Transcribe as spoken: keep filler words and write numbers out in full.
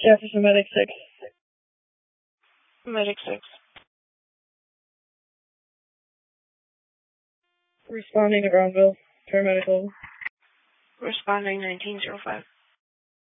Jefferson Medic six. Medic six. Responding to Brownville. Paramedical. Responding nineteen zero five.